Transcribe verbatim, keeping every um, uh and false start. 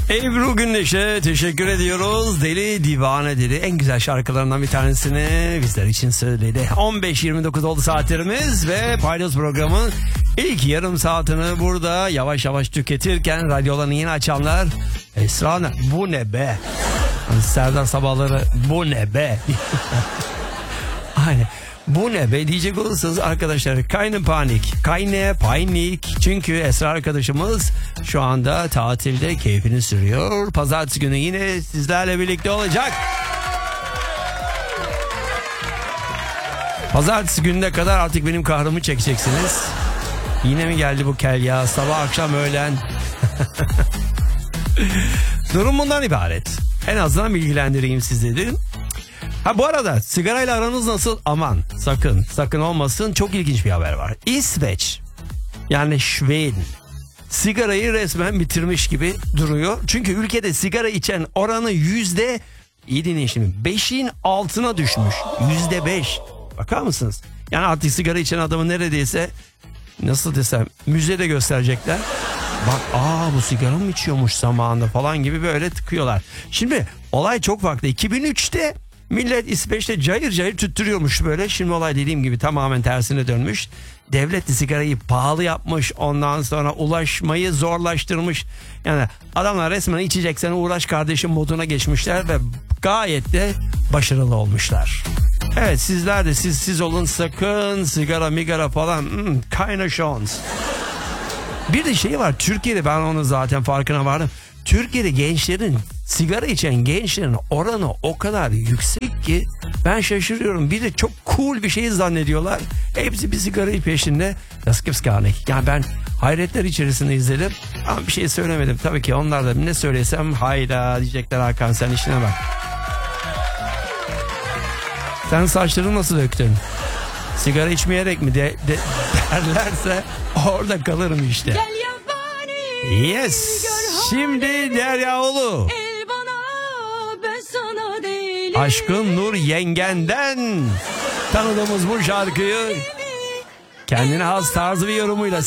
Ebru Gündeş'e teşekkür ediyoruz. Deli Divane dedi. En güzel şarkılarından bir tanesini bizler için söyledi. on beş yirmi dokuz oldu saatlerimiz ve Paydos programın ilk yarım saatini burada yavaş yavaş tüketirken radyolarını yeni açanlar, Esra Hanım, bu ne be? Serdar sabahları bu ne be? Aynen. Bu ne be diyecek olursanız arkadaşlar, kayne panik, kayne panik. Çünkü Esra arkadaşımız şu anda tatilde keyfini sürüyor. Pazartesi günü yine sizlerle birlikte olacak. Pazartesi gününe kadar artık benim kahrımı çekeceksiniz. Yine mi geldi bu kel ya, sabah akşam öğlen. Durum bundan ibaret. En azından bilgilendireyim sizleri. Ha bu arada sigarayla aranız nasıl? Aman sakın sakın olmasın, çok ilginç bir haber var. İsveç, yani Şveden, sigarayı resmen bitirmiş gibi duruyor. Çünkü ülkede sigara içen oranı yüzde, iyi dinleyin şimdi, beşin altına düşmüş. Yüzde beş. Bakar mısınız? Yani artık sigara içen adamı neredeyse, nasıl desem, müzede gösterecekler. Bak, aa bu sigara mı içiyormuş zamanında falan gibi böyle tıkıyorlar. Şimdi olay çok farklı. iki bin üçte millet İsveç'te cayır cayır tüttürüyormuş böyle. Şimdi olay dediğim gibi tamamen tersine dönmüş. Devlet de sigarayı pahalı yapmış. Ondan sonra ulaşmayı zorlaştırmış. Yani adamlar resmen içeceksen uğraş kardeşim moduna geçmişler ve gayet de başarılı olmuşlar. Evet, sizler de siz siz olun, sakın sigara migara falan hmm, keine Chance. Bir de şey var Türkiye'de, ben onun zaten farkına vardım. Türkiye'de gençlerin, sigara içen gençlerin oranı o kadar yüksek ki ben şaşırıyorum. Bir de çok cool bir şey zannediyorlar. Hepsi bir sigarayı peşinde. Das gibt's gar nicht. Yani ben hayretler içerisinde izledim ama bir şey söylemedim. Tabii ki onlar da ne söylesem hayda diyecekler, Hakan sen işine bak. Sen saçlarını nasıl döktün? Sigara içmeyerek mi de, de, derlerse orada kalırım işte. Yes. Şimdi Deryaoğlu. Aşkın Nur Yengen'den tanıdığımız bu şarkıyı kendine has tarzı bir yorumuyla